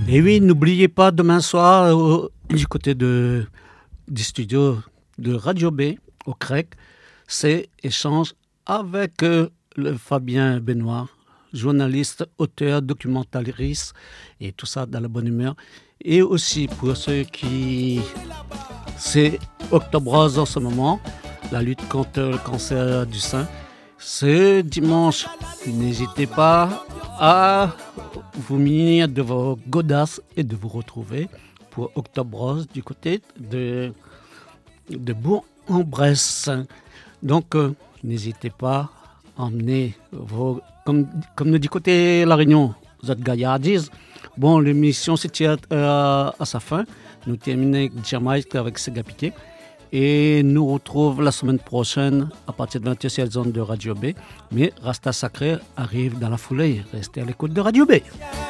Et oui, n'oubliez pas demain soir, du côté du studio de Radio B, au CREC, c'est échange avec le Fabien Benoît, journaliste, auteur, documentariste, et tout ça dans la bonne humeur. Et aussi pour ceux qui... C'est Octobre Rose en ce moment, la lutte contre le cancer du sein. Ce dimanche, n'hésitez pas à vous munir de vos godasses et de vous retrouver pour Octobre Rose du côté de Bourg-en-Bresse. Donc, n'hésitez pas à emmener vos... Comme nous dit côté La Réunion, vous êtes gaillardises. Bon, l'émission se tient à sa fin. Nous terminons avec Jamaïque avec Sega Piqué. Et nous retrouvons la semaine prochaine à partir de 21h sur la zone de Radio B. Mais Rasta Sacré arrive dans la foulée. Restez à l'écoute de Radio B.